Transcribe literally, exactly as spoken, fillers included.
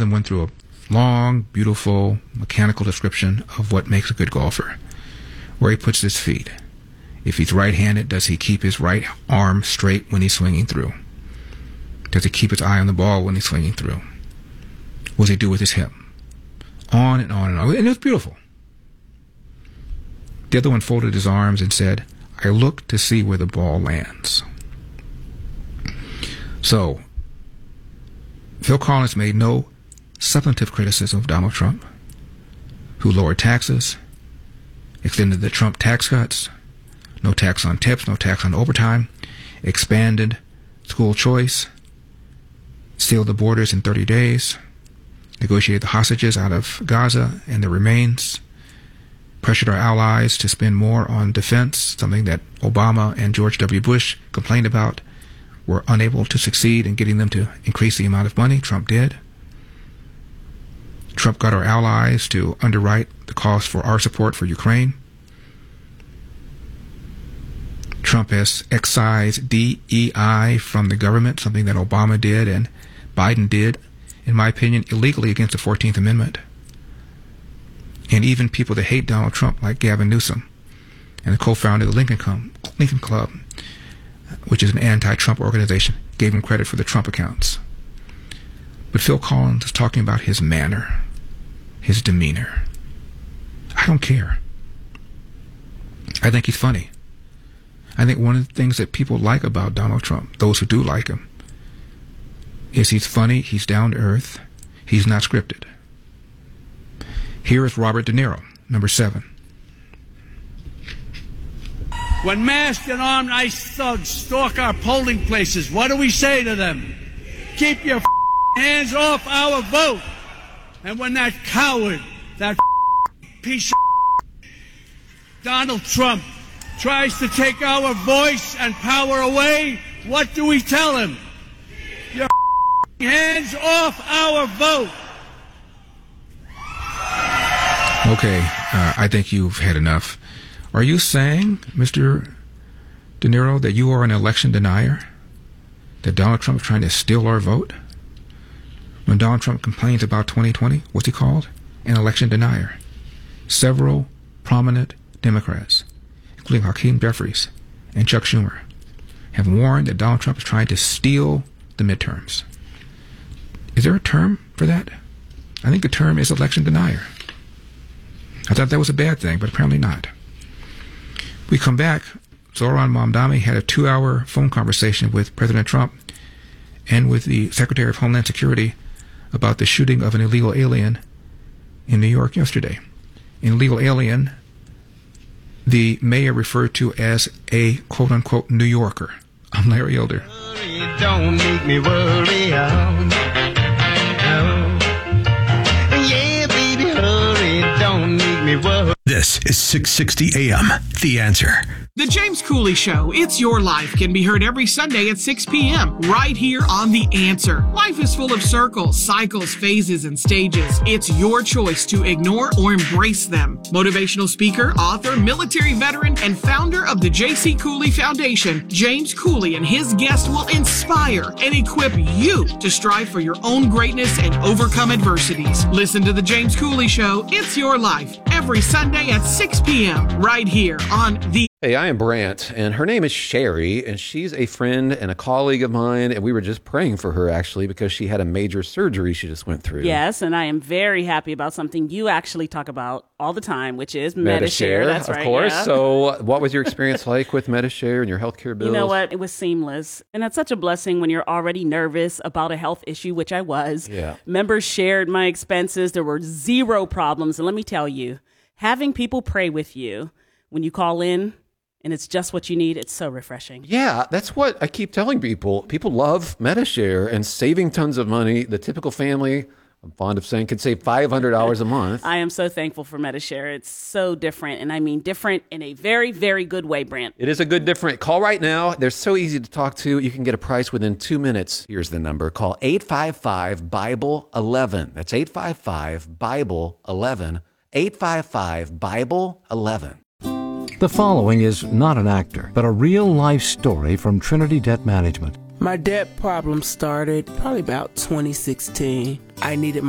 them went through a long, beautiful, mechanical description of what makes a good golfer. Where he puts his feet. If he's right-handed, does he keep his right arm straight when he's swinging through? Does he keep his eye on the ball when he's swinging through? What does he do with his hip? On and on and on. And it was beautiful. The other one folded his arms and said, I look to see where the ball lands. So, Phil Collins made no substantive criticism of Donald Trump, who lowered taxes, extended the Trump tax cuts, no tax on tips, no tax on overtime, expanded school choice, sealed the borders in thirty days, negotiated the hostages out of Gaza and the remains, pressured our allies to spend more on defense, something that Obama and George W. Bush complained about, were unable to succeed in getting them to increase the amount of money. Trump did. Trump got our allies to underwrite the cost for our support for Ukraine. Trump has excised D E I from the government, something that Obama did and Biden did, in my opinion, illegally against the fourteenth Amendment. And even people that hate Donald Trump, like Gavin Newsom, and the co-founder of the Lincoln, Com- Lincoln Club, which is an anti-Trump organization, gave him credit for the Trump accounts. But Phil Collins is talking about his manner, his demeanor. I don't care. I think he's funny. I think one of the things that people like about Donald Trump, those who do like him, is he's funny, he's down to earth, he's not scripted. Here is Robert De Niro, number seven. When masked and armed ICE thugs stalk our polling places, what do we say to them? Keep your hands off our vote. And when that coward, that piece of Donald Trump tries to take our voice and power away, what do we tell him? Your hands off our vote. Okay, uh, I think you've had enough. Are you saying, Mister De Niro, that you are an election denier? That Donald Trump is trying to steal our vote? When Donald Trump complains about twenty twenty, what's he called? An election denier. Several prominent Democrats, including Hakeem Jeffries and Chuck Schumer, have warned that Donald Trump is trying to steal the midterms. Is there a term for that? I think the term is election denier. I thought that was a bad thing, but apparently not. We come back. Zoran Mamdani had a two-hour phone conversation with President Trump and with the Secretary of Homeland Security about the shooting of an illegal alien in New York yesterday. An illegal alien the mayor referred to as a quote-unquote New Yorker. I'm Larry Elder. Don't make me worry. Oh, oh. Yeah, baby, hurry. Don't make me worry. This is six sixty A M, The Answer. The James Cooley Show, It's Your Life, can be heard every Sunday at six p.m. right here on The Answer. Life is full of circles, cycles, phases, and stages. It's your choice to ignore or embrace them. Motivational speaker, author, military veteran, and founder of the J C. Cooley Foundation, James Cooley and his guests will inspire and equip you to strive for your own greatness and overcome adversities. Listen to The James Cooley Show, It's Your Life, every Sunday at six p.m. right here on The Hey, I am Brant, and her name is Sherry, and she's a friend and a colleague of mine, and we were just praying for her, actually, because she had a major surgery she just went through. Yes, and I am very happy about something you actually talk about all the time, which is Medi-Share. That's of right, course. yeah. So what was your experience like with Medi-Share and your healthcare bills? You know what? It was seamless, and it's such a blessing when you're already nervous about a health issue, which I was. Yeah. Members shared my expenses. There were zero problems, and let me tell you, having people pray with you when you call in, and it's just what you need, it's so refreshing. Yeah, that's what I keep telling people. People love Medi-Share and saving tons of money. The typical family, I'm fond of saying, can save five hundred dollars a month. I am so thankful for Medi-Share. It's so different, and I mean different in a very, very good way, Brant. It is a good different. Call right now. They're so easy to talk to. You can get a price within two minutes. Here's the number. Call eight five five, Bible eleven. That's eight five five, Bible eleven. eight five five, Bible eleven. The following is not an actor, but a real-life story from Trinity Debt Management. My debt problem started probably about twenty sixteen. I needed my